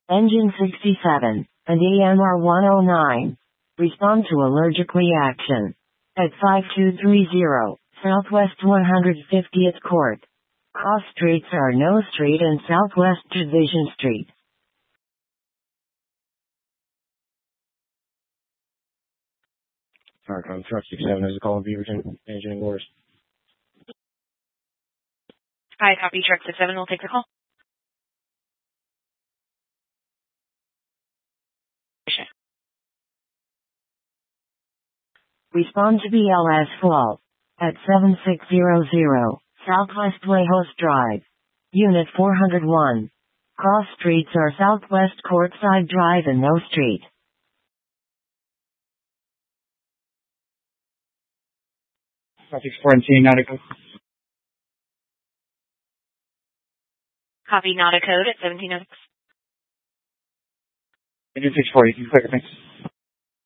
Engine 67, and AMR 109. Respond to allergic reaction. At 5230, Southwest 150th Court. Cross streets are No Street and Southwest Division Street. Truck 67 is a call in Beaverton, engine wars. Hi, copy. Truck 67 will take the call. Respond to BLS fault. At 7600, Southwest Wayhos Drive. Unit 401. Cross streets are Southwest Courtside Drive and No Street. Traffic 14, Nautical. Copy Nauticode at 1706. Engine 640, you can clear, thanks.